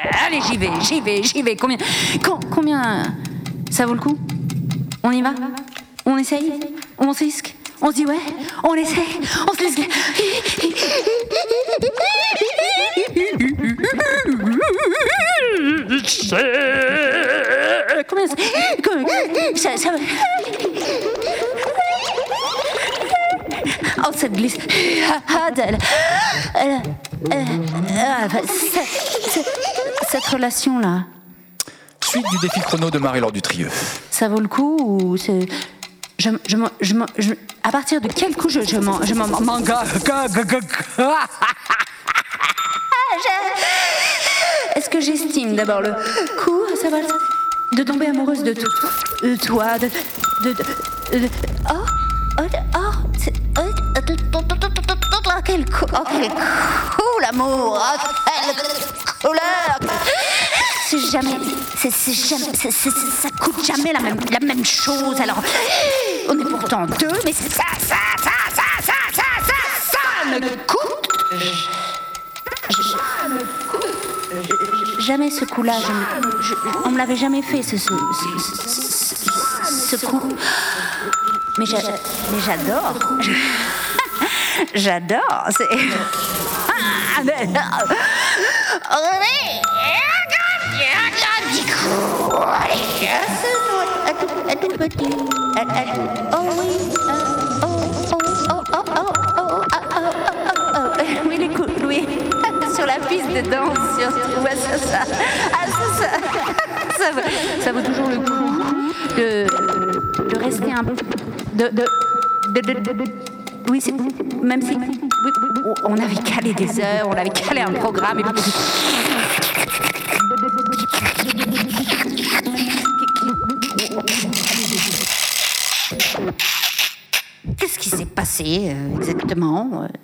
allez, j'y vais. Combien ça vaut le coup? On y va? On essaye? On se risque? On se dit ouais? On essaye? On se risque? Combien ça va? Oh, ça glisse. Cette relation-là. Suite du défi chrono de Marie-Laure Dutrieux. Ça vaut le coup ou c'est... à partir de quel coup je m'en Est-ce que j'estime d'abord le coup à savoir de tomber amoureuse de toi, quel coup l'amour, quelle couleur. Ça coûte jamais la même chose. Alors, on est pourtant deux, mais ça me coûte. Jamais ce coup-là, on me l'avait jamais fait, ce coup. Mais j'adore. J'adore. C'est... Un tout petit. Oh oui. Oui, les coups, oui. Sur la piste de danse, surtout. Ouais, ça. Ça vaut toujours le coup de rester un peu. Oui, c'est, même si oui, on avait calé des heures, on avait calé un programme. Et... Qu'est-ce qui s'est passé exactement?